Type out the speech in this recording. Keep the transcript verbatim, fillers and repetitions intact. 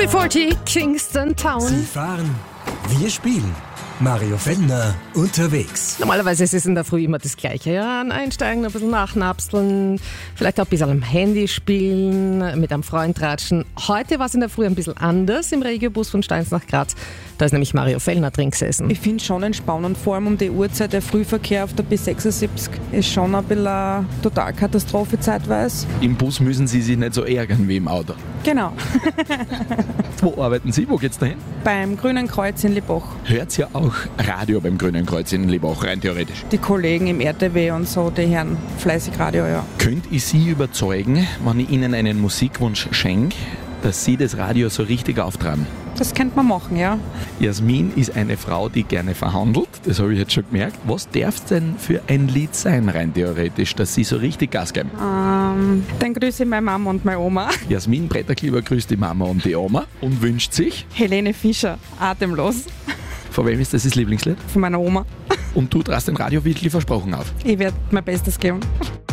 U B vierzig, Kingston Town. Sie fahren, wir spielen. Mario Fellner unterwegs. Normalerweise ist es in der Früh immer das Gleiche. Ja? Einsteigen, ein bisschen nachnapseln, vielleicht auch ein bisschen am Handy spielen, mit einem Freund ratschen. Heute war es in der Früh ein bisschen anders im Regiobus von Steins nach Graz. Da ist nämlich Mario Fellner drin gesessen. Ich finde es schon entspannend, vor allem um die Uhrzeit. Der Frühverkehr auf der B sechsundsiebzig ist schon ein bisschen eine Totalkatastrophe zeitweise. Im Bus müssen Sie sich nicht so ärgern wie im Auto. Genau. Wo arbeiten Sie? Wo geht's dahin? Beim Grünen Kreuz in Liebach. Hört ihr auch Radio beim Grünen Kreuz in Liebach, rein theoretisch? Die Kollegen im R T W und so, die hören fleißig Radio, ja. Könnt ich Sie überzeugen, wenn ich Ihnen einen Musikwunsch schenke, dass Sie das Radio so richtig auftragen? Das könnte man machen, ja. Jasmin ist eine Frau, die gerne verhandelt, das habe ich jetzt schon gemerkt. Was darf es denn für ein Lied sein, rein theoretisch, dass Sie so richtig Gas geben? Ähm, dann grüße ich meine Mama und meine Oma. Jasmin Bretterkleber grüßt die Mama und die Oma und wünscht sich? Helene Fischer, Atemlos. Von wem ist das das Lieblingslied? Von meiner Oma. Und du traust dem Radio wirklich versprochen auf? Ich werde mein Bestes geben.